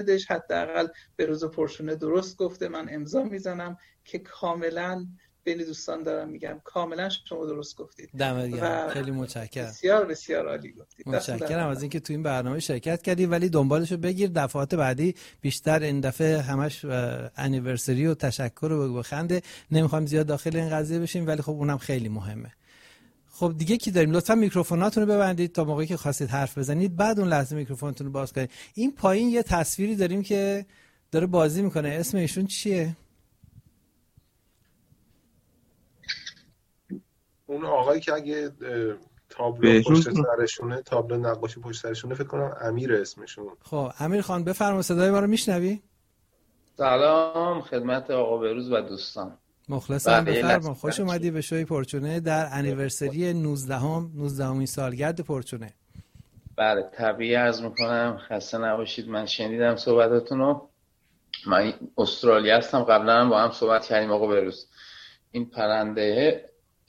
حداقل به روز پرچونه درست گفته، من امضا میزنم که کاملا بین دوستان دارم میگم کاملا شما درست گفتید. دمت گرم، خیلی متشکرم. بسیار بسیار عالی گفتید. متشکرم از اینکه تو این برنامه شرکت کردی، ولی دنبالشو بگیر دفعات بعدی بیشتر. این دفعه همش انیورسری و تشکر و بخنده، نمیخوام زیاد داخل این قضیه بشیم، ولی خب اونم خیلی مهمه. خب دیگه کی داریم؟ لطفا میکروفوناتون رو ببندید تا موقعی که خواستید حرف بزنید، بعد اون لحظه میکروفونتون رو باز کنید. این پایین یه تصویری داریم که داره بازی میکنه، اسم ایشون چیه؟ اون آقایی که اگه تابلو پشت سرشونه، تابلو نقاشی پشت سرشونه، فکر کنم امیر اسمشون. خب امیر خان بفرما، صدای ما رو میشنوی؟ سلام خدمت آقا بهروز و دوستان. مخلصم، بفرما. خوش اومدی به شوی پرچونه در انیورسری 19 سالگرد پرچونه. بله طبیعی عرض میکنم، خسته نباشید. من شنیدم صحبتاتون رو. من استرالیا هستم، قبلا هم با هم صحبت کردیم آقا بهروز. این پرنده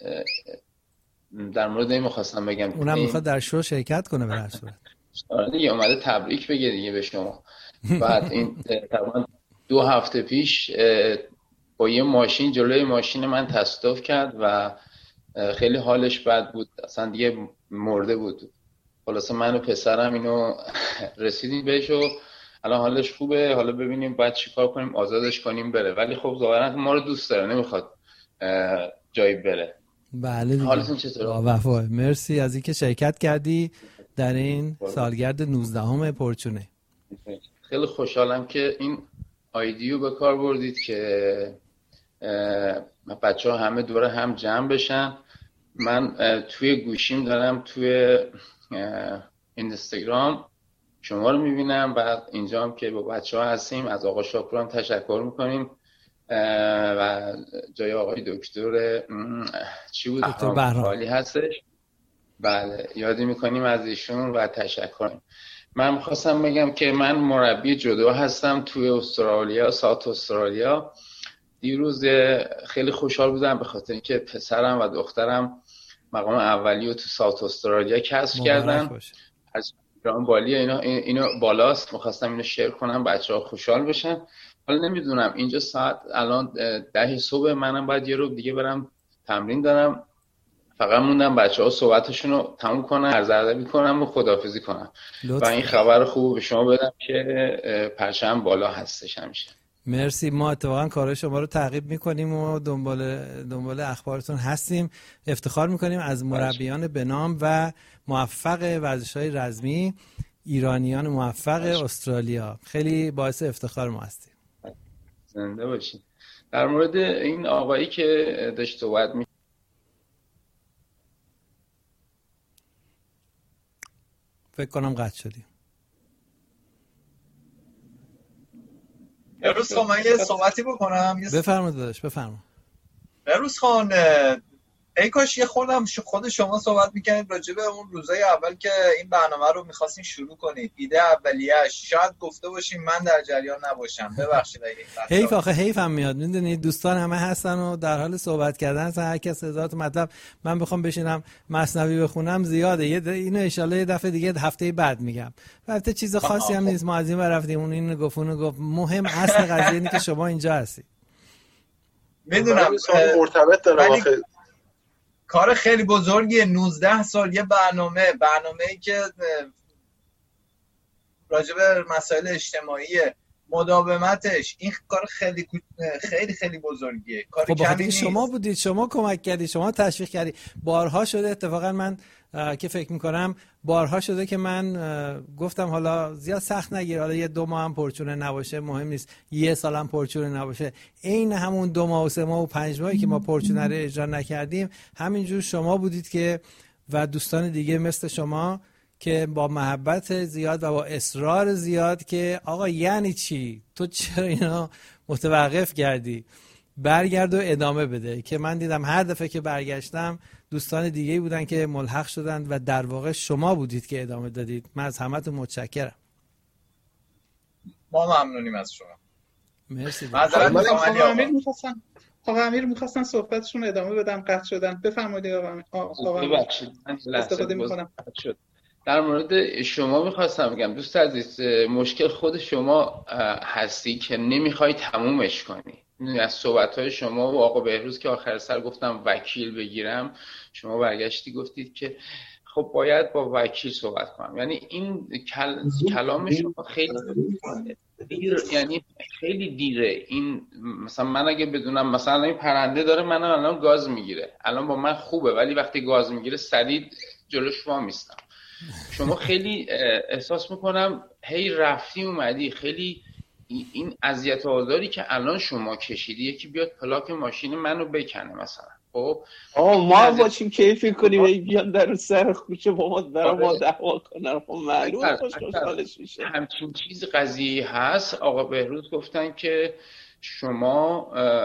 در مورد این می‌خواستم بگم، اونم میخواد در شو شرکت کنه به هر صورت. آره دیگه، اومده تبریک بگه دیگه به شما. بعد این تقریبا 2 هفته پیش با یه ماشین جلوی ماشین من تصادف کرد و خیلی حالش بد بود، اصلا دیگه مرده بود. خلاصه من و پسرم اینو رسیدیم بهش و الان حالش خوبه. حالا ببینیم بعد چیکار کنیم، آزادش کنیم بره، ولی خب ظاهرا ما رو دوست داره، نمیخواد جایی بره. بله دیگه. حالتون چطوره؟ وفا، مرسی از اینکه شرکت کردی در این سالگرد 19 پرچونه. خیلی خوشحالم که این آیدیو به کار بردید که بچه‌ها همه دوره هم جمع بشن. من توی گوشیم دارم توی اینستاگرام شما رو میبینم و اینجا هم که با بچه‌ها هستیم، از آقا شاکر هم تشکر میکنیم و جای آقای دکتر چی بود؟ دکتر بهرام هستش. بله یادی میکنیم از ایشون و تشکر. من میخواستم بگم که من مربی جودو هستم توی استرالیا، ساوت استرالیا. دیروز خیلی خوشحال بودم به خاطر اینکه پسرم و دخترم مقام اولی رو تو ساوت استرالیا کسب کردن. از ایران بالی اینو بالاست، میخواستم اینو شیر کنم بچه‌ها خوشحال بشن. حالا نمیدونم اینجا ساعت الان 10 صبح، منم باید یه رو دیگه برم تمرین دارم. فقط موندم بچه‌ها صحبتشون رو تموم کنن، عرض ادبی کنم و خداحافظی کنم و این خبر خوب به شما بدم که پرچم بالا هستش همیشه. مرسی، ما اتفاقا کارهای شما رو تعقیب میکنیم و دنبال اخبارتون هستیم. افتخار میکنیم از مربیان به نام و موفق ورزش‌های رزمی، ایرانیان موفق استرالیا. خیلی باعث افتخار ما هستیم. زنده باشید. در مورد این آقایی که داشت صحبت می فکر کنم قطع شدیم. بهروز خان من یه صحبتی بکنم. بفرمایید داداش، بفرمایید. بهروز خان ای کاش یه خوردم خود شما صحبت میکنید راجع به اون روزای اول که این برنامه رو میخواستین شروع کنید. ایده اولیه‌اش شاید گفته باشیم من در جریان نباشم، ببخشید اگه حیف. آخه حیفم میاد، میدونید دوستان همه هستن و در حال صحبت کردن هستن، هر کس هزار تا مطلب. من بخوام بشینم مثنوی بخونم زیاده. اینو ان شاءالله یه دفعه دیگه هفته بعد میگم. البته چیز خاصی هم نیست، ما از این ور رفتیم اون اینو گفت اونو گفت. مهم اصل قضیه اینه که شما اینجا هستی. میدونم مرتبط داره کار خیلی بزرگیه. 19 سال یه برنامه‌ای که راجع به مسائل اجتماعی مداومتش، این کار خیلی خیلی خیلی بزرگیه. کار خب کمی نیست. شما بودید، شما کمک کردید، شما تشویق کردید. بارها شده اتفاقا من که فکر میکنم بارها شده که من گفتم حالا زیاد سخت نگیر، حالا یه 2 ماه هم پرچونه نباشه مهم نیست، یه سال هم پرچونه نباشه. عین همون 2 ماه و 3 ماه و 5 ماهی که ما پرچونه رو اجرا نکردیم، همینجور شما بودید که و دوستان دیگه مثل شما که با محبت زیاد و با اصرار زیاد که آقا یعنی چی؟ تو چرا اینا متوقف کردی؟ برگرد و ادامه بده. که من دیدم هر دفعه که برگشتم دوستان دیگه‌ای بودن که ملحق شدند و در واقع شما بودید که ادامه دادید. من از همتون متشکرم. ما ممنونیم از شما. مرسی. آقا امیر می‌خواستن صحبتشون ادامه بدم، قطع شدن. بفرمایید آقا امیر. ببخشید من استفاده می‌کنم. در مورد شما میخواستم بگم دوست عزیز، مشکل خود شما هستی که نمیخوای تمومش کنی. از صحبت‌های شما و آقا بهروز که آخر سر گفتم وکیل بگیرم، شما برگشتی گفتید که خب باید با وکیل صحبت کنم. یعنی این کلام شما خیلی یعنی خیلی دیره. این مثلا من اگه بدونم مثلا این پرنده داره من الان گاز میگیره، الان با من خوبه، ولی وقتی گاز میگیره سریع جلوش وامیستم. شما خیلی احساس میکنم هی رفتی اومدی، خیلی این اذیت و آزاری که الان شما کشیدی، یکی بیاد پلاک ماشین منو بکنه مثلا، خب ما باشیم کیفی کنیم بیان در سر خوشه با ما در ما دعوا کنن، خب معلومه خوشحالش میشه. همچین چیز قضیه هست. آقا بهروز گفتن که شما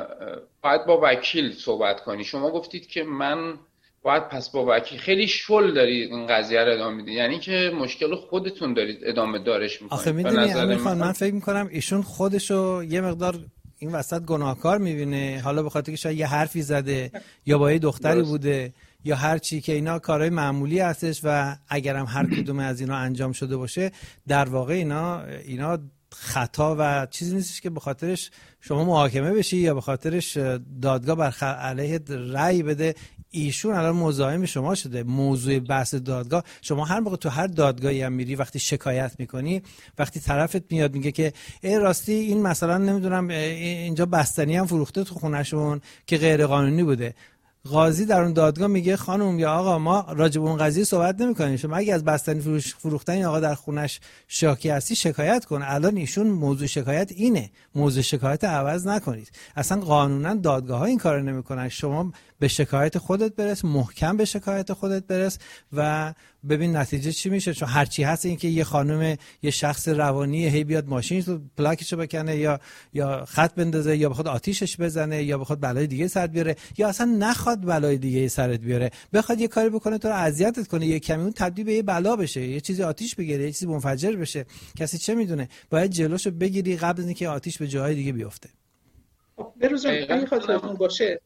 باید با وکیل صحبت کنی، شما گفتید که من باید پس با وکیل. خیلی شل دارید این قضیه رو ادامه میدید، یعنی که مشکل خودتون دارید ادامه دارش میکنید. آخه میدونی من فکر میکنم ایشون خودشو یه مقدار این وسط گناهکار میبینه، حالا به خاطر که شاید یه حرفی زده یا با یه دختری بوده یا هر چی که اینا کارهای معمولی هستش و اگرم هر کدوم از اینا انجام شده باشه، در واقع اینا خطا و چیزی نیستش که به خاطرش شما محاکمه بشی یا به خاطرش دادگاه بر علیه رأی بده. ایشون الان مزاحم شما شده، موضوع بحث دادگاه. شما هر موقع تو هر دادگاهی هم میری وقتی شکایت میکنی، وقتی طرفت میاد میگه که ای راستی این مثلا نمیدونم اینجا بستنی هم فروخته تو خونهشون که غیر قانونی بوده، قاضی در اون دادگاه میگه خانم یا آقا ما راجع به اون قضیه صحبت نمی‌کنیم، شما اگه از بستنی فروختن این آقا در خونش شاکی هستی شکایت کن. الان ایشون موضوع شکایت اینه، موضوع شکایت عوض نکنید. اصلا قانونا دادگاه‌ها این کارو نمی‌کنن. شما به شکایت خودت برس، محکم به شکایت خودت برس و ببین نتیجه چی میشه. چون هر چی هست این که یه خانم یه شخص روانی هی بیاد ماشین تو پلاکشو بکنه یا خط بندازه یا بخواد آتیشش بزنه یا بخواد بلای دیگه سرت بیاره یا اصلا نخواد بلای دیگه سرت بیاره، بخواد یه کاری بکنه تو رو اذیتت کنه، یه کمی اون تبدیل به یه بلا بشه، یه چیزی آتیش بگیره، یه چیزی منفجر بشه، کسی چه میدونه. باید جلوشو بگیری قبل از اینکه آتیش به جای دیگه بیفته. بروزم این خاطرتون باشه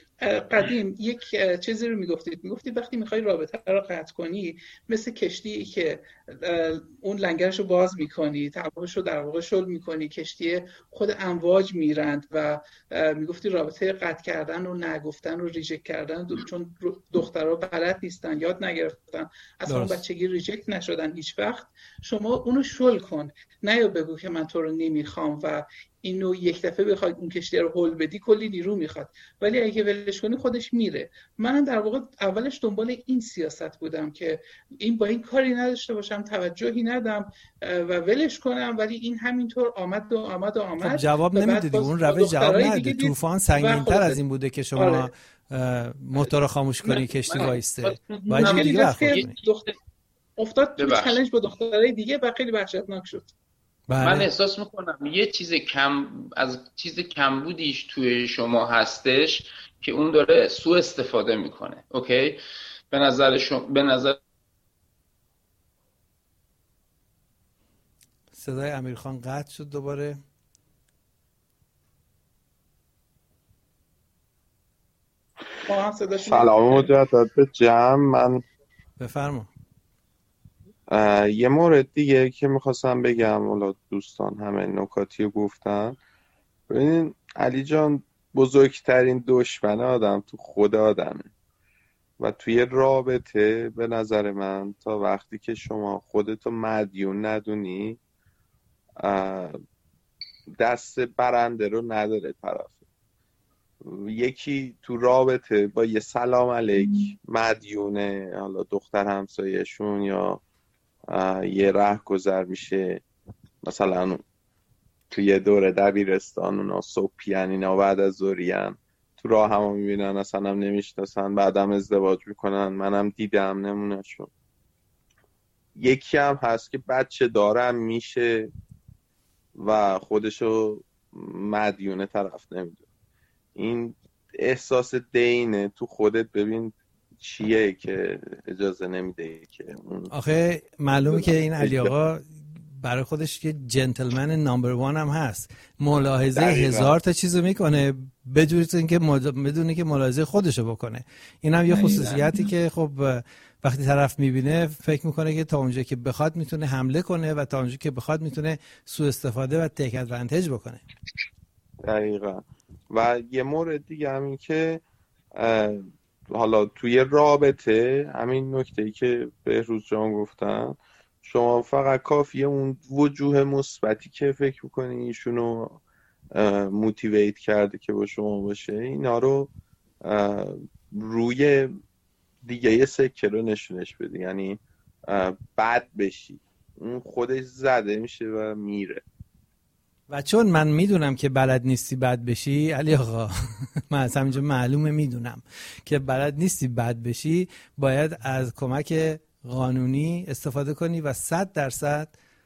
قدیم یک چیزی رو میگفتید وقتی میخوای رابطه رو قطع کنی مثل کشتی که اون لنگرش رو باز میکنی، تعابش رو در واقع شل میکنی، کشتی خود امواج میرند و میگفتی رابطه قطع کردن و نگفتن و ریجکت کردن، چون دخترها بلد نیستن، یاد نگرفتن، اصلا بچگی ریجکت نشدن هیچ وقت. شما اونو شل کن، نه بگو که من تو رو نمیخوام و اینو یک دفعه بخوای اون کشتی رو هول بدی کلی نیرو میخواد، ولی اگه ولش کنی خودش میره. من در واقع اولش دنبال این سیاست بودم که این با این کاری نداشته باشم، توجهی ندم و ولش کنم، ولی این همینطور آمد. خب جواب نمیدادی، اون روش جواب نده. طوفان سنگین‌تر از این بوده که شما موتور رو خاموش کنی کشتی وایسته. باید دیگه افتاد تو چالش با دخترای دیگه و خیلی وحشتناک شد. من احساس میکنم یه چیز کمبودیش توی شما هستش که اون داره سوء استفاده میکنه. اوکی؟ به نظر صدای امیرخان قطع شد دوباره. سلام مجدد به جمع. من بفرما. یه مورد دیگه که میخواستم بگم، حالا دوستان همه نکاتی رو گفتن. ببینین علی جان، بزرگترین دشمن آدم تو خود آدمه و توی رابطه به نظر من تا وقتی که شما خودتو مدیون ندونی دست برنده رو نداره طرف. یکی تو رابطه با یه سلام علیک مدیونه، حالا دختر همسایه‌شون یا یه رهگذر میشه، مثلا تو یه دوره دبیرستان اونا صبحین اینا بعد از ظهرین تو راه همو میبینن، اصلا هم نمیشناسن، بعدم ازدواج میکنن. منم دیدم نمونهشون. یکی هم هست که بچه دارم میشه و خودشو مدیونه طرف نمیدونه. این احساس دینه تو خودت، ببین چیه که اجازه نمیده که آخه معلومه که این علی آقا برای خودش که جنتلمن نمبر 1 هم هست، ملاحظه هزار تا چیزو میکنه بدون که ملاحظه خودشو بکنه. این هم یه خصوصیتی که خب وقتی طرف میبینه فکر میکنه که تا اونجا که بخواد میتونه حمله کنه و تا اونجا که بخواد میتونه سوء استفاده و تیک ادوانتج بکنه. دقیقا. و یه مورد دیگه همین که حالا توی رابطه همین نکته‌ای که بهروز جان گفتن، شما فقط کافیه اون وجوه مثبتی که فکر میکنی ایشونو موتیویت کرده که با شما باشه، اینا رو روی دیگه یه سکه رو نشونش بده. یعنی بد بشی، اون خودش زده میشه و میره. و چون من میدونم که بلد نیستی بد بشی علی آقا من از همینجا معلومه میدونم که بلد نیستی بد بشی، باید از کمک قانونی استفاده کنی و 100%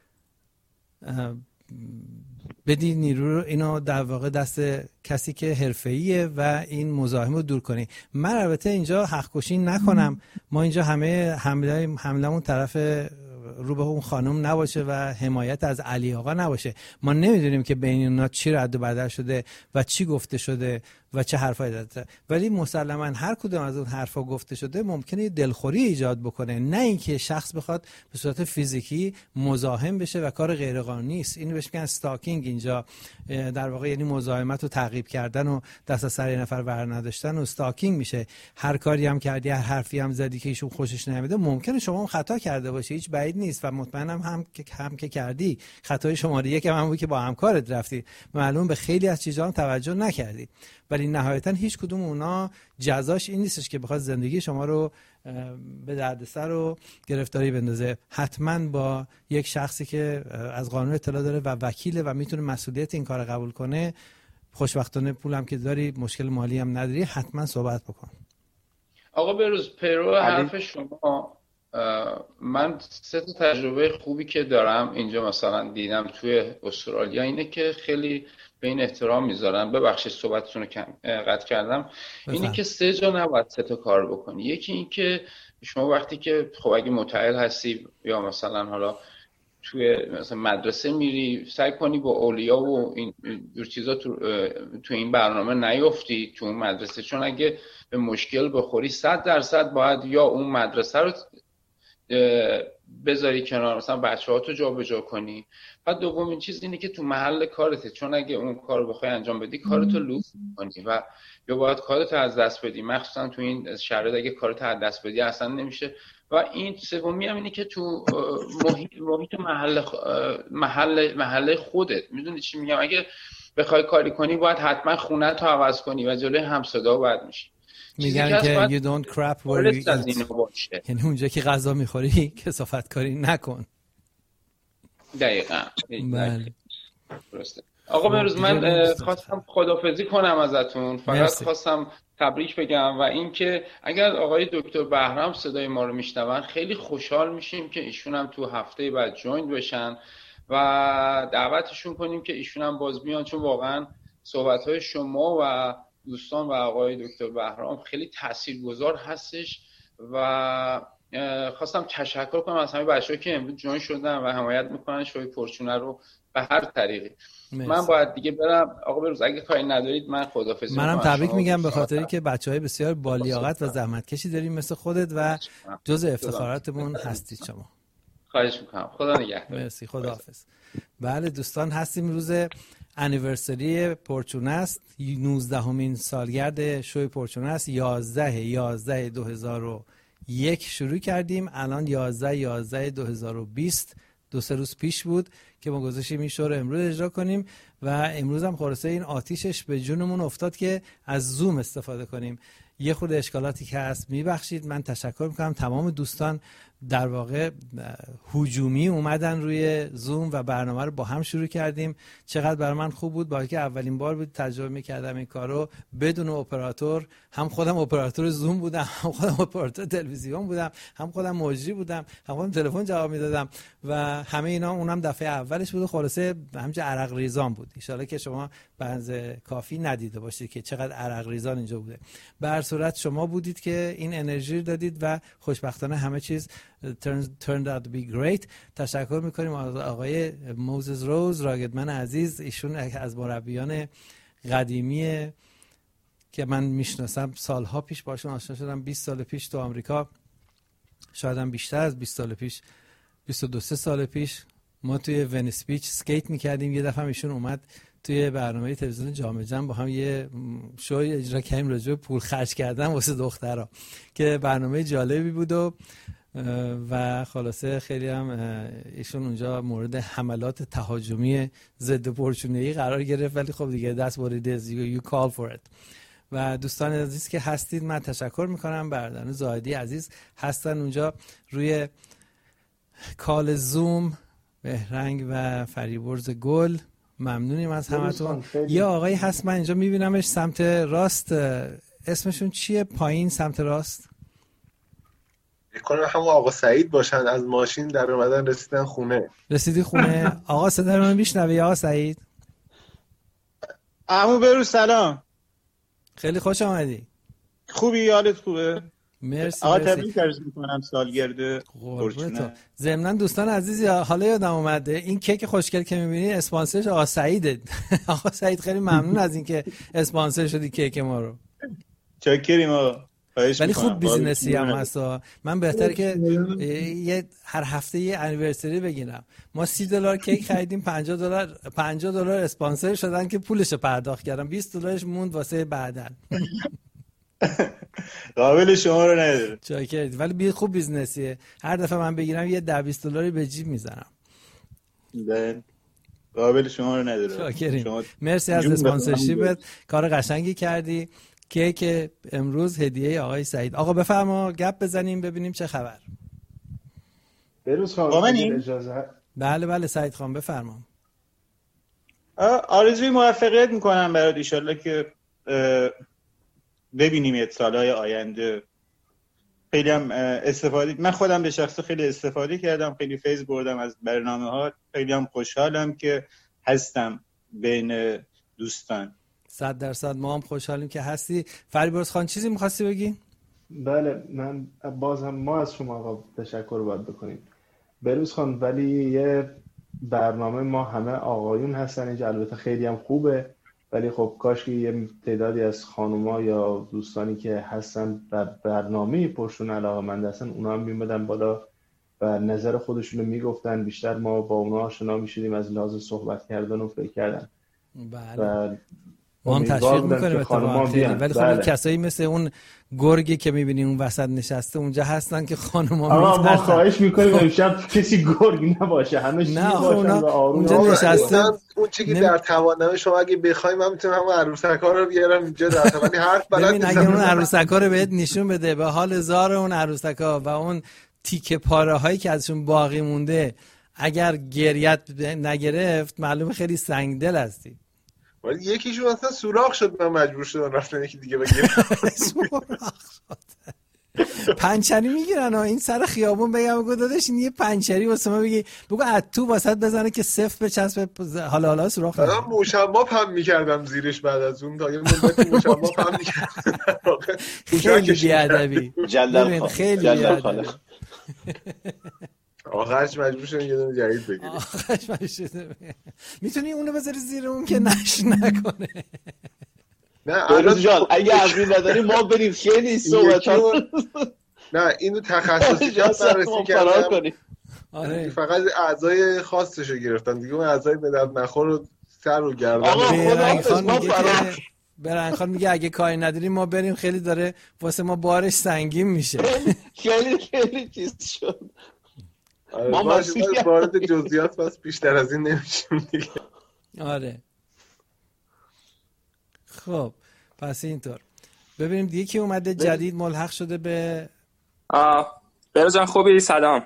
بدی نیرو رو اینو در واقع دست کسی که حرفه‌ایه و این مزاحم رو دور کنی. من البته اینجا حق کشی نکنم، ما اینجا همه حملمون طرف رو به اون خانم نباشه و حمایت از علی آقا نباشه. ما نمیدونیم که بین اونا چی رد و بدل شده و چی گفته شده و چه حرفایی زده، ولی مسلما هر کدوم از اون حرفا گفته شده ممکنه دلخوری ایجاد بکنه، نه اینکه شخص بخواد به صورت فیزیکی مزاحم بشه و کار غیر قانونی است. اینو بهش میگن استاکینگ اینجا در واقع، یعنی مزاحمت و تعقیب کردن و دست از سر یه نفر ور نداشتن و استاکینگ میشه. هر کاری هم کردی، هر حرفی هم زدی که ایشون خوشش نمیاد، ممکنه شما هم خطا کرده باشی، هیچ بعید نیست و مطمئنم هم که کردی. خطای شماره یک هم بود که با همکارت رفتی، معلوم به خیلی از چیزا هم توجه نکردی، ولی نهایتا هیچ کدوم اونا جزاش این نیستش که بخواد زندگی شما رو به دردسر و گرفتاری بندازه. حتما با یک شخصی که از قانون اطلاع داره و وکیله و میتونه مسئولیت این کار قبول کنه، خوشبختانه پولم که داری، مشکل مالی هم نداری، حتما صحبت بکن. آقا بروز پیرو حرف شما، من 3 تجربه خوبی که دارم اینجا مثلا دیدم توی استرالیا اینه که خیلی به این احترام میذارن. ببخشید صحبتتون رو قطع کردم. اینه که 3 جا نباید 3 تا کار بکنی. یکی این که شما وقتی که خب اگه متعهل هستی یا مثلا حالا توی مثلا مدرسه میری، سعی کنی با اولیا و این جور چیزا تو این برنامه نیفتی تو اون مدرسه، چون اگه به مشکل بخوری 100% باید یا اون مدرسه رو بذاری کنار، مثلا بچه‌هاتو جابجا کنی. بعد دومین چیز اینه که تو محل کارته، چون اگه اون کارو بخوای انجام بدی کارتو لوس می‌کنی و یا باید کارتو از دست بدی، مخصوصا تو این شرایط اگه کارتو از دست بدی اصلا نمیشه. و این سومی هم اینه که تو محیط محل خودت، میدونی چی میگم، اگه بخوای کاری کنی باید حتما خونه‌ت رو عوض کنی و جلوی همسایه‌ها باید میشی. میگن که you don't crap where you eat، یعنی اونجا که غذا میخوری کثافت کاری نکن. دقیقاً. درسته. آقا بروز من خواستم خداحافظی کنم ازتون، فقط خواستم تبریک بگم و اینکه اگر آقای دکتر بهرام صدای ما رو میشنون خیلی خوشحال میشیم که ایشون هم تو هفته بعد جوین بشن و دعوتشون کنیم که ایشون هم باز بیان، چون واقعا صحبت‌های شما و دوستان و آقای دکتر بهرام خیلی تاثیرگذار هستش و خواستم تشکر کنم از همه بچه‌ها که امروز جوین شدن و حمایت میکنن شوی پرچونه رو به هر طریقی. من باید دیگه برم. آقا بروز اگه کاری ندارید من خداحافظی میکنم. منم تبریک میگم به خاطری که بچهای بسیار بالیاقت و زحمتکشی داریم مثل خودت و جزء افتخاراتمون هستید شما. خواهش میکنم. خدا نگهدار. مرسی، خداحافظ. بله دوستان، هستیم روز انیورسری پرچونه است، 19مین سالگرد شوی پرچونه است. 11/11/2001 شروع کردیم، الان 11/11/2020 2-3 روز پیش بود که ما گذاشتیم این شو رو امروز اجرا کنیم و امروز هم خلاصه این آتیشش به جونمون افتاد که از زوم استفاده کنیم. یه خورده اشکالاتی که هست میبخشید. من تشکر میکنم تمام دوستان در واقع هجومی اومدن روی زوم و برنامه رو با هم شروع کردیم. چقدر برای من خوب بود، با اینکه اولین بار بود تجربه میکردم این کارو بدون اپراتور. هم خودم اپراتور زوم بودم، هم خودم اپراتور تلویزیون بودم، هم خودم مجری بودم، هم خودم تلفن جواب میدادم و همه اینا. اونم دفعه اولش بود و خلاصه همینجا عرق ریزان بود. ان شاءالله که شما بنز کافی ندیده باشید که چقدر عرق ریزان اینجا بوده. به هر صورت شما بودید که این انرژی دادید و خوشبختانه همه چیز turned out to be great. تشکر میکنیم از آقای موزس روز، راگدمن عزیز. ایشون از مربیان قدیمی که من میشناسم، سالها پیش باشون آشنا شدم، 20 سال پیش تو آمریکا شاید هم بیشتر از 20 سال پیش، 22 سال پیش ما توی ونیس بیچ اسکیت میکردیم. یه دفعه ایشون اومد توی برنامه تلویزیون جام جهانی با هم یه شوی اجرا کردیم راجع به پول خرج کردن واسه دخترها که برنامه جالبی بود و خلاصه خیلی هم ایشون اونجا مورد حملات تهاجمی ضد پرچونه‌ای قرار گرفت، ولی خب دیگه دست بریده you call for it. و دوستان عزیز که هستید من تشکر میکنم. برادران زاهدی عزیز هستن اونجا روی کال زوم، بهرنگ و فریبرز گل، ممنونیم از همتون. یه آقایی هست من اینجا میبینمش سمت راست، اسمشون چیه پایین سمت راست؟ میکنم همون آقا سعید باشن، از ماشین در اومدن رسیدن خونه. رسیدی خونه؟ آقا صدا رو میشنوی آقا سعید؟ عمو برو سلام. خیلی خوش آمدی. خوبی؟ حالت خوبه؟ مرسی. آقا تبریک عرض میکنم سالگرد پرچونه. ضمناً دوستان عزیز حالا یادم اومده این کیک خوشگل که میبینی اسپانسرش آقا سعیده. آقا سعید خیلی ممنون از اینکه اسپانسر شدی کیک ما رو. چاکریم آقا. ولی خوب بیزینسی هم هست. من بهتر که هر هفته یه انیورسری بگیرم. ما $30 کیک خریدیم، $50 اسپانسر شدن که پولش پرداخت کردم، $20 موند واسه بعدن. قابل شما رو نداره. چاکرید. ولی خوب بیزنسیه. هر دفعه من بگیرم یه $10-20 به جیب میزنم. قابل شما رو نداره. چاکرید. مرسی از اسپانسرشیپت، کار قشنگی کردی. که امروز هدیه آقای سعید. آقا بفرما گپ بزنیم ببینیم چه خبر. بروز خان اجازه. بله سعید خان بفرما. آرزوی موفقیت میکنم برات، ان شاءالله که ببینیم سالهای آینده. خیلی هم استفاده، من خودم به شخصه خیلی استفاده کردم، خیلی فیض بردم از برنامه‌ها. خیلی هم خوشحالم که هستم بین دوستان. 100% ما هم خوشحالیم که هستی. فریبرز خان چیزی می‌خواستی بگی؟ بله، من بازم ما از شما آقا تشکر باید بکنیم بروز خان. ولی یه برنامه ما همه آقایون هستن اینجا، البته خیلی هم خوبه، ولی خب کاش که یه تعدادی از خانوما یا دوستانی که هستن در برنامه پرشون علاقه‌مند هستن اونا هم میمدن بالا و نظر خودشون رو میگفتن. بیشتر ما با اونا آشنا میشدیم از لحاظ صحبت کردن و فکر کردن. بله. ما هم تشویق میکنیم اتفاقا خیلی. ولی خب کسایی مثل اون گرگی که میبینی اون وسط نشسته اونجا هستن که خانوما ما خواهش میکنیم امشب کسی گرگ نباشه، همه چی باشن و آروم اونجا نشسته. اون چیزی که در توانم شما اگه بخوایم من میتونم همون عروسک‌ها رو بیارم اینجا در ولی حرف بلد نیستم. اگه اون عروسک‌ها رو بهت نشون بده به حال زار اون عروسک‌ها و اون تیکه پاره هایی که ازشون باقی مونده، اگر گریت نگرفت معلومه خیلی سنگدل هستی. ولی یکیشون اصلا سوراخ شد، من مجبور شدم رفتن یکی دیگه بگیرم. سوراخ شد. پنچری میگیرن این سر خیابون. بگم داداش این یه پنچری واسه ما بگی، بگو اتو واسط بزنه که صفر به چسب. حالا سوراخ من مشباب هم میکردم زیرش بعد از اون تا یه مدت مشباب هم میکردم. خیلی بیادبی. جلال خیلی بیادبی. آخرش مجبور شدن یه دونه جدید بگیریم. آخرش مجبور شدن. میتونی اونو بذاری زیر اون که نش نکنه. نه بروز جان اگه عقلی نداری ما بریم خیلی صحبت ها. نه اینو تخصصی جان بررسی کردم. آره. فقط اعضای خاصشو گرفتن دیگه، اون اعضای به درد نخور رو سر و گردن. برنگ خان میگه اگه کاری نداریم ما بریم، خیلی داره واسه ما بارش سنگین میشه. خیلی چیز شد. ما وارد جزئیات بس بیشتر از این نمیشیم دیگه. آره خب پس اینطور ببینیم دیگه کی اومده جدید ملحق شده به بروز جان. خوبی؟ سلام.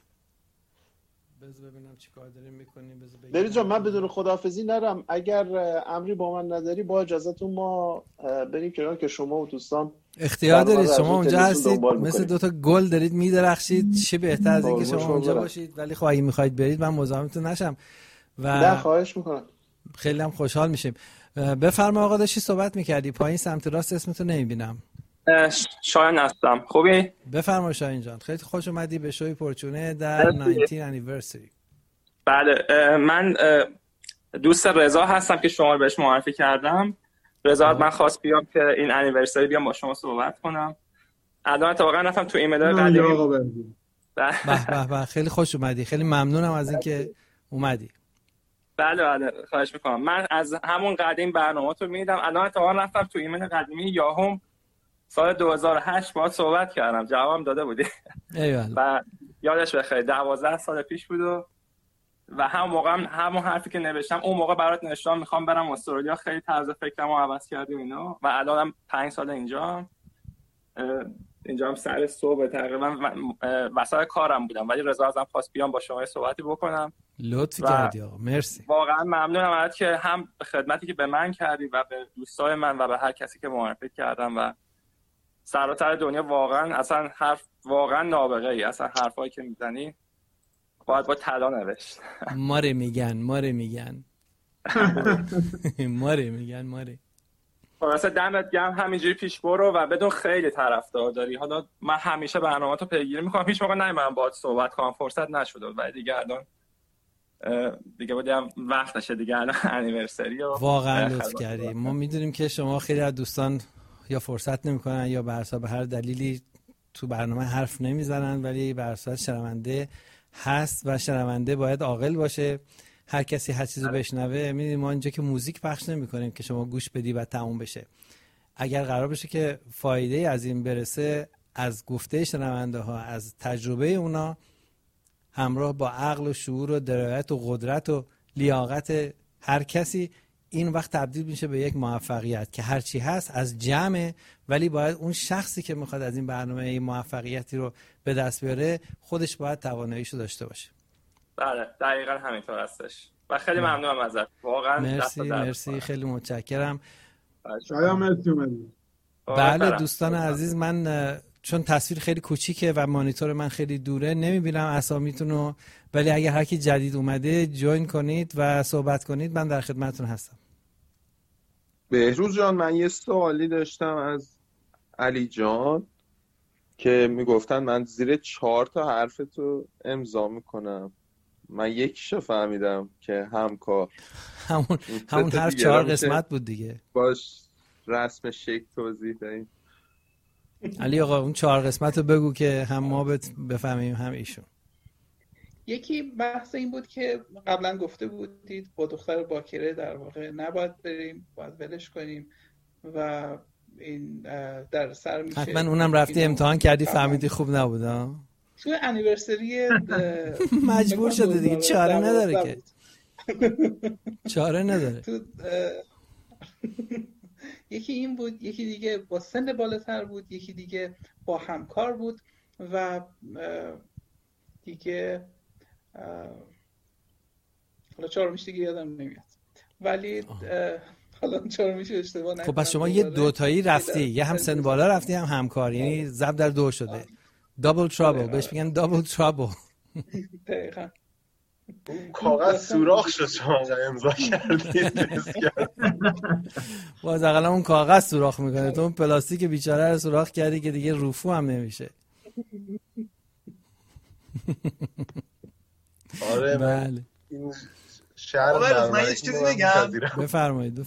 بذار ببینم چی کار داریم میکنیم. بروز جان من بدون خداحافظی نرم، اگر امری با من نداری با اجازهتون ما بریم کنار که شما و دوستان اختیار دارید. شما اونجا هستید مثل دوتا گل دارید میدرخشید، چه بهتر از اینکه شما اونجا باشید. ولی خب اگه میخواید برید من مزاحمتون نشم و خواهش میکنم. خیلی هم خوشحال میشیم. بفرما آقا، داشتی صحبت میکردی پایین سمت راست، اسمتو نمیبینم. شایان هستم. خوبی؟ بفرما شایان جان. خیلی خوش اومدی به شوی پرچونه در 19 anniversary. بله من دوست رضا هستم که شما رو بهش معرفی کردم. رضا من خواست بیام که این انیورسری بیام با شما صحبت کنم. الان اتفاقا رفتم تو ایمیل قدیمی. به خیلی خوش اومدی، خیلی ممنونم از اینکه اومدی. بله خواهش میکنم. من از همون قدیم برنامه‌تو میدیدم، الان اتفاقا رفتم تو ایمیل قدیمی یاهوم سال 2008 باهات صحبت کردم، جوابم داده بودی. ایوالله. و یادش بخیر 12 سال پیش بود و همون موقع همون حرفی که نوشتم اون موقع برات نوشتم میخوام برم استرالیا، خیلی طرز فکرمو عوض کردیم اینا و الانم 5 سال اینجا هم سر صبح تقریبا وسط کارم بودم، ولی رضا ازم خواست بیام با شما صحبتی بکنم. لطف کردی آقا، مرسی. واقعا ممنونم ازت که هم به خدمتی که به من کردی و به دوستای من و به هر کسی که معرفی کردم و سراسر دنیا. واقعا اصلا حرف واقعا نابغه ای، اصلا حرفایی که میزنی باید با طلا نوشت. ماره میگن واسه دمت گرم، همینجوری پیش برو و بدون خیلی طرفدار داری. حالا من همیشه برنامه‌تو پیگیری میکنم، هیچ موقع نمی‌رم باهات صحبت کنم، فرصت نشده ولی دیگه الان بودم وقتشه دیگه، الان انیورسری. واقعا لطف کردی. ما میدونیم که شما خیلی از دوستان یا فرصت نمیکنن یا به هر دلیلی تو برنامه حرف نمیزنن، ولی به هر صورت شنونده هست و شنونده باید عاقل باشه. هر کسی هر چیزی بشنوه. میدونیم ما اینجا که موزیک پخش نمی‌کنیم که شما گوش بدی و تموم بشه. اگر قرار بشه که فایده از این برسه از گفته شنونده ها، از تجربه اونا، همراه با عقل و شعور و درایت و قدرت و لیاقت هر کسی، این وقت تبدیل میشه به یک موفقیت که هرچی هست از جمعه، ولی باید اون شخصی که میخواد از این برنامه این موفقیتی رو به دست بیاره خودش باید تواناییشو داشته باشه. بله دقیقاً همینطور هستش و خیلی ممنونم ازت واقعا. مرسی خیلی متشکرم. شایان مرسی اومدی. بله دوستان عزیز، من چون تصویر خیلی کوچیکه و مانیتور من خیلی دوره نمیبینم اسامیتون رو، ولی اگر هر کی جدید اومده جوین کنید و صحبت کنید، من در خدمتتون هستم. بهروز جان، من یه سوالی داشتم از علی جان که میگفتن من زیر 4 تا حرفتو امضا میکنم. من یکیشو فهمیدم که همکار. همون حرف 4 قسمت بود دیگه. باش رسم شکل توضیح دهیم. علی آقا اون 4 قسمت رو بگو که هم ما بفهمیم هم ایشون. یکی بحث این بود که قبلا گفته بودید با دختر باکره در واقع نباید بریم، باید ولش کنیم و این در سر میشه. حتما اونم رفتی امتحان کردی فهمیدی خوب نبود ها؟ تو انیورسری مجبور شده دیگه، چاره نداره که. چاره نداره. یکی این بود، یکی دیگه با سن بالاتر بود، یکی دیگه با همکار بود و دیگه حالا چهارمیش دیگه یادم نمیاد، ولی حالا چهارمیش اشتباه نکنم. خب پس شما یه دوتایی رفتی، یه هم سن بالا رفتی هم همکار، یعنی ضرب در 2 شده. دابل ترابل بهش میگن، دابل ترابل. دقیقاً. کاغذ سوراخ شد شما امضا کردید. باز اقلا اون کاغذ سوراخ میکنه، تو اون پلاستیک بیچاره رو سوراخ کردی که دیگه رفو هم نمیشه. آره بله. این شهر من یه چیزی بگم. بفرمایید.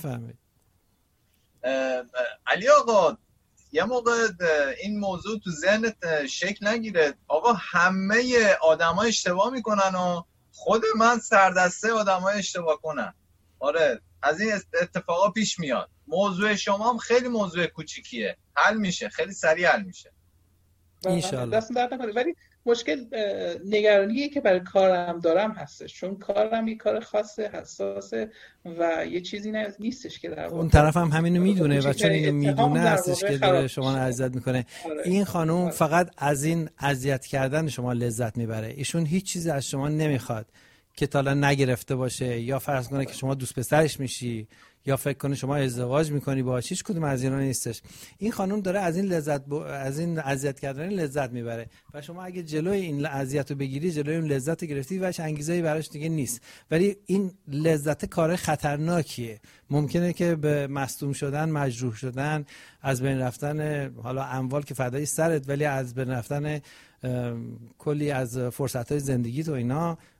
علی آقا یه موقع این موضوع تو ذهنت شکل نگیره، آقا همه آدما اشتباه میکنن و خود من سردسته آدمای اشتباه کنن. آره از این اتفاقا پیش میاد. موضوع شما هم خیلی موضوع کوچیکیه، حل میشه، خیلی سریع حل میشه ان شاءالله. دست درد نکنه. ولی مشکل نگرانیه که برای کارم دارم هستش، چون کارم یه کار خاصه، حساسه و یه چیزی نیستش که در اون طرف هم همینو میدونه و چون اینو میدونه هستش که داره شما رو اذیت میکنه. این خانم فقط از این اذیت کردن شما لذت میبره. ایشون هیچ چیزی از شما نمیخواد که تا الان نگرفته باشه، یا فرض کنه که شما دوست پسرش میشی، یا فکر کنه شما ازدواج میکنی باهاش. هیچ کدوم از اینا نیستش. این خانم داره از این از این اذیت کردن لذت میبره و شما اگه جلوی این اذیت رو بگیری، جلوی اون لذت رو گرفتی و انگیزه‌ای براش دیگه نیست. ولی این لذت کار خطرناکیه. ممکنه که به مصدوم شدن، مجروح شدن، از بین رفتن حالا اموال که فدای سرت، ولی از بین رفتن کلی از فرصت‌های زندگی تو اینا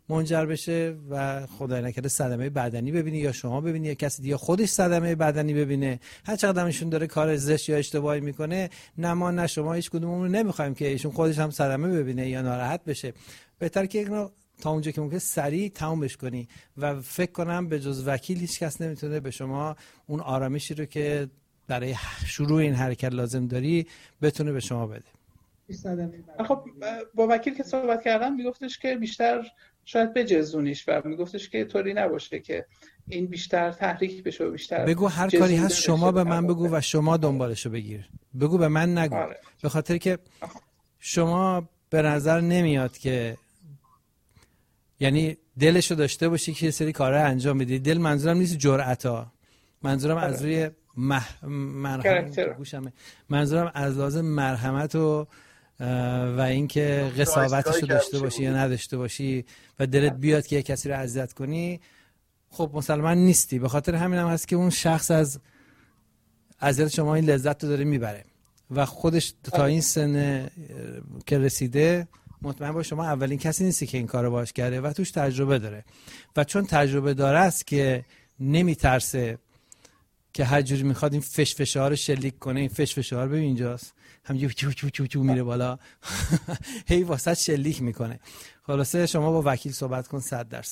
منجر بشه و خدای نکرده صدمه بدنی ببینی یا شما ببینی یا کسی دیگه خودش صدمه بدنی ببینه. هر چقدر ایشون داره کار زشت یا اشتباهی میکنه، نه شما هیچ کدوممون رو نمیخوایم که ایشون خودش هم صدمه ببینه یا ناراحت بشه. بهتر که اینو تا اونجا که ممکنه سریع تمومش کنی و فکر کنم به جز وکیل هیچ کس نمیتونه به شما اون آرامشی رو که برای شروع این حرکت لازم داری بتونه به شما بده. خب با وکیل که صحبت کردم میگفتش که بیشتر شاید بجزونیش و میگفتش که طوری نباشه که این بیشتر تحریک بشه و بیشتر بگو هر کاری هست شما به من بگو و شما دنبالشو بگیر. بگو به من نگو. به خاطر که شما به نظر نمیاد که یعنی دلشو داشته باشی که یه سری کارا انجام بدی. دل منظورم نیست جرأتا، منظورم از روی منظورم از لازم مرحمت و اینکه قساوتشو داشته باشی یا نداشته باشی و دلت بیاد که یه کسی رو اذیت کنی. خب مسلمان نیستی. به خاطر همین هم هست که اون شخص از اذیت شما این لذت رو داره میبره و خودش تا این سن که رسیده مطمئن باش شما اولین کسی نیستی که این کارو باهاش کرده و توش تجربه داره و چون تجربه داره است که نمیترسه که هر جوری میخواد این فشفشه رو شلیک کنه. این فشفشه ها رو ببین اینجاست، همینجوری چو میره بالا هی واسه شلیک میکنه. خلاصه شما با وکیل صحبت کن 100%.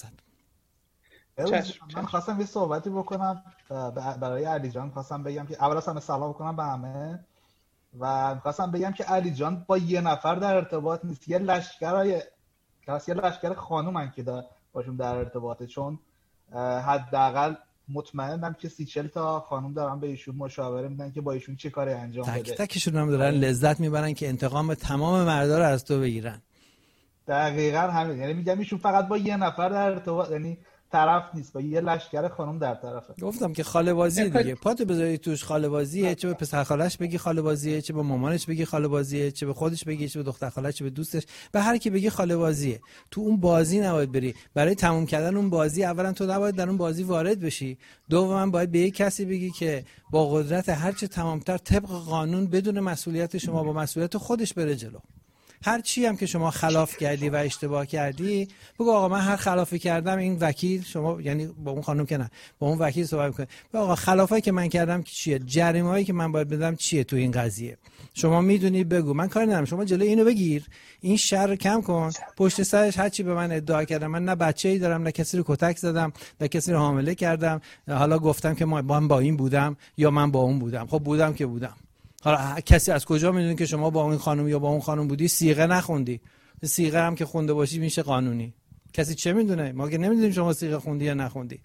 من خواستم یه صحبتی بکنم برای علی جان. خواستم بگم که اول از همه سلام کنم به همه و خواستم بگم که علی جان با یه نفر در ارتباط نیست، یه لشکر خانومن که باشون در ارتباطه، چون حداقل مطمئنم که 30-40 تا خانم دارن به ایشون مشاوره میدن که با ایشون چه کاری انجام بده. تک تکشون هم دارن لذت میبرن که انتقام تمام مردا رو از تو بگیرن. دقیقاً همین. یعنی میگم ایشون فقط با یه نفر در ارتباط، یعنی طرف نیست، با یه لشکر خانم در طرفه. گفتم که خاله بازی دیگه، پاتو بذاری توش خاله بازیه، چه به پسر خالش بگی خاله بازیه، چه به مامانش بگی خاله بازیه، چه به خودش بگی، چه به دختر خالش، چه به دوستش، به هر کی بگی خاله بازیه. تو اون بازی نباید بری. برای تموم کردن اون بازی اولا تو نباید در اون بازی وارد بشی، دوما باید به یک کسی بگی که با قدرت هر چه تمامتر طبق قانون بدون مسئولیت شما با مسئولیت خودش بره جلو. هر چی هم که شما خلاف کردی و اشتباه کردی بگو آقا من هر خلافی کردم این وکیل، شما یعنی با اون خانم که نه، با اون وکیل صحبت می‌کنه، آقا خلافایی که من کردم چیه، جریمه‌ای که من باید بدم چیه تو این قضیه، شما میدونی بگو، من کاری ندارم، شما جلوی اینو بگیر، این شر رو کم کن، پشت سرش هر چی به من ادعا کردم، من نه بچه‌ای دارم، نه کسی رو کتک زدم، نه کسی رو حامله کردم، حالا گفتم که من با این بودم یا من با اون بودم، خب بودم که بودم. حالا کسی از کجا میدونه که شما با اون خانم یا با اون خانم بودی؟ صیغه نخوندی. صیغه هم که خونده باشی میشه قانونی. کسی چه میدونه؟ ما که نمیدونیم شما صیغه خوندی یا نخوندی.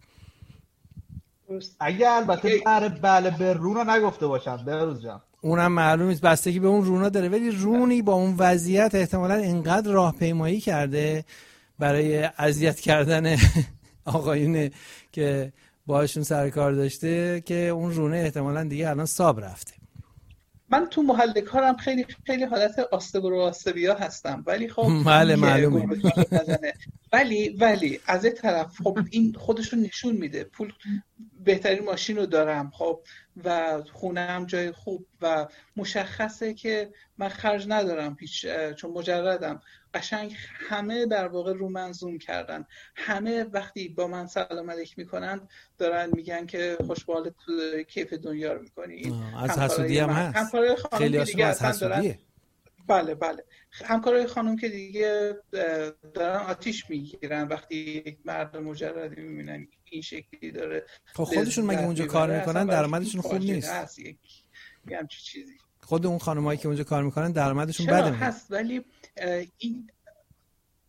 اگه البته بله به رونا نگفته باشم بهروز جان، اونم معلوم نیست، بستگی به اون رونا داره، ولی رونی با اون وضعیت احتمالاً اینقدر راهپیمایی کرده برای اذیت کردن آقایون که باهاشون سر کار داشته که اون رونه احتمالاً دیگه الان ساب رفته. من تو محل کارم خیلی خیلی حالت آستبرواستبیا هستم، ولی خب بله معلومه. ولی از این طرف خب این خودش رو نشون میده، پول بهترین ماشین رو دارم، خب و خونه‌ام جای خوب و مشخصه که من خرج ندارم هیچ، چون مجردم. قشنگ همه در واقع رو من زوم کردن، همه وقتی با من سلام علیک میکنن دارن میگن که خوشبال کیف دنیا رو میکنی. از حسودی هم هست، خیلی هاشون از حسودیه. بله همکارای خانم که دیگه دارن آتیش میگیرن وقتی یک مرد مجردی میبینن این شکلی داره. خب خودشون مگه اونجا کار میکنن درآمدشون خوب نیست؟ یه همچین چیزی. خود اون خانمایی که اونجا کار میکنن درآمدشون بده هست، ولی این